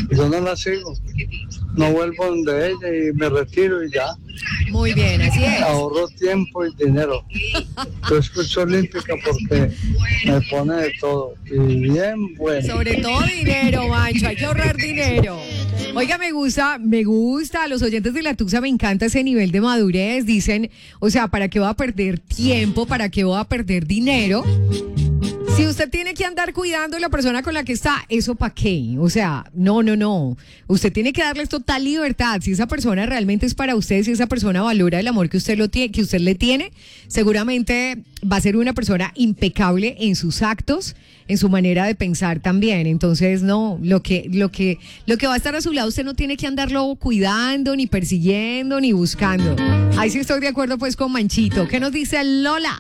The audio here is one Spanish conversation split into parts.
Yo no la sigo. No vuelvo donde ella y me retiro y ya. Muy bien, así es. Ahorro tiempo y dinero. Yo escucho Olímpica porque me pone de todo. Y bien bueno. Sobre todo dinero, Mancho, hay que ahorrar dinero. Oiga, me gusta, a los oyentes de la Tusa me encanta ese nivel de madurez. Dicen, o sea, ¿para qué voy a perder tiempo? ¿Para qué voy a perder dinero? Si usted tiene que andar cuidando a la persona con la que está, ¿eso para qué? O sea, no. Usted tiene que darles total libertad. Si esa persona realmente es para usted, si esa persona valora el amor que usted le tiene, seguramente va a ser una persona impecable en sus actos, en su manera de pensar también. Entonces, no, lo que va a estar a su lado, usted no tiene que andarlo cuidando, ni persiguiendo, ni buscando. Ahí sí estoy de acuerdo pues con Manchito. ¿Qué nos dice Lola?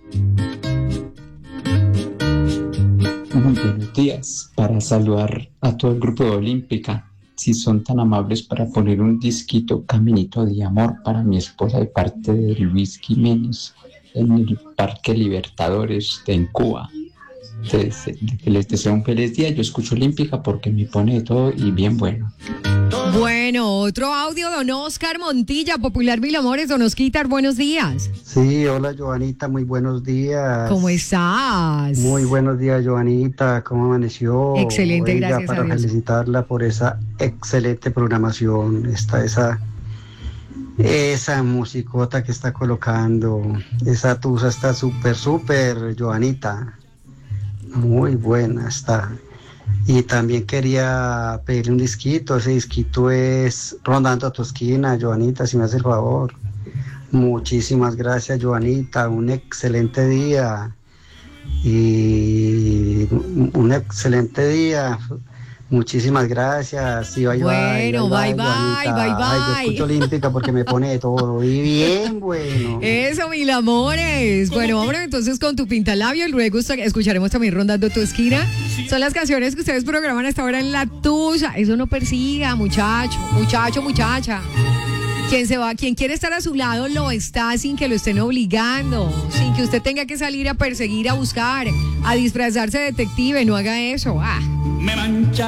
Muy buenos días, para saludar a todo el grupo de Olímpica. Si son tan amables para poner un disquito Caminito de Amor para mi esposa de parte de Luis Jiménez en el Parque Libertadores en Cuba. Entonces, les deseo un feliz día. Yo escucho Olímpica porque me pone de todo y bien bueno. Bueno, otro audio, don Oscar Montilla, Popular Mil Amores. Don Osquitar, buenos días. Sí, hola Joanita, muy buenos días. ¿Cómo estás? Muy buenos días, Joanita, ¿cómo amaneció? Excelente, Oiga, gracias para a Dios. felicitarla por esa excelente programación, esa musicota que está colocando, esa tusa está súper, Joanita, muy buena está. Y también quería pedirle un disquito, ese disquito es Rondando a tu esquina, Joanita, si me hace el favor. Muchísimas gracias, Joanita, un excelente día. Y un excelente día. Muchísimas gracias. Sí, Bueno, bye. Yo escucho Olímpica porque me pone de todo. Y bien, bueno. Eso, mil amores. Bueno, vámonos entonces con tu pintalabio y luego escucharemos también Rondando tu esquina. Son las canciones que ustedes programan hasta ahora en la tuya. Eso no persiga, muchacha. Quien quiere estar a su lado lo está sin que lo estén obligando, sin que usted tenga que salir a perseguir, a buscar, a disfrazarse de detective. No haga eso. Me mancha